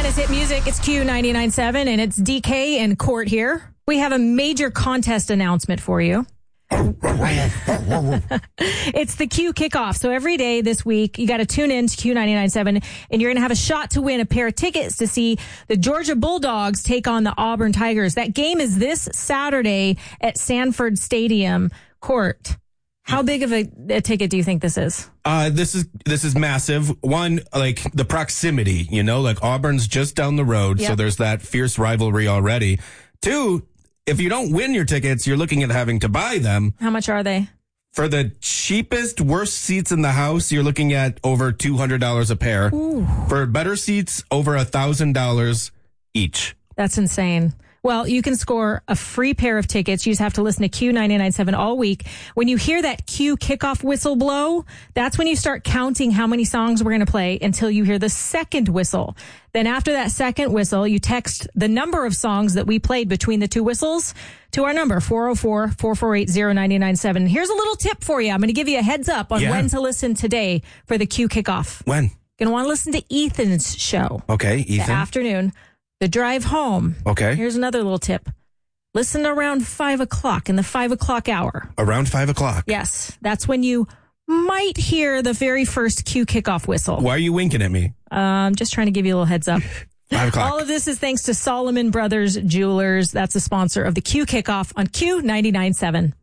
is Hit Music. It's Q99.7, and it's DK and Court here. We have a major contest announcement for you. It's the Q Kickoff. So every day this week, you got to tune in to Q99.7, and you're going to have a shot to win a pair of tickets to see the Georgia Bulldogs take on the Auburn Tigers. That game is this Saturday at Sanford Stadium. Court, how big of a ticket do you think this is? This is massive. One, like the proximity, like Auburn's just down the road. Yep. So there's that fierce rivalry already. Two, if you don't win your tickets, you're looking at having to buy them. How much are they? For the cheapest, worst seats in the house, you're looking at over $200 a pair. Ooh. For better seats, over $1,000 each. That's insane. Well, you can score a free pair of tickets. You just have to listen to Q99.7 all week. When you hear that Q kickoff whistle blow, that's when you start counting how many songs we're going to play until you hear the second whistle. Then after that second whistle, you text the number of songs that we played between the two whistles to our number, 404-448-0997. Here's a little tip for you. I'm going to give you a heads up on when to listen today for the Q kickoff. When? Going to want to listen to Ethan's show. Okay, Ethan. The afternoon. The drive home. Okay. Here's another little tip. Listen around 5 o'clock in the 5 o'clock hour. Around 5 o'clock? Yes. That's when you might hear the very first Q kickoff whistle. Why are you winking at me? I'm just trying to give you a little heads up. 5 o'clock. All of this is thanks to Solomon Brothers Jewelers. That's the sponsor of the Q kickoff on Q99.7.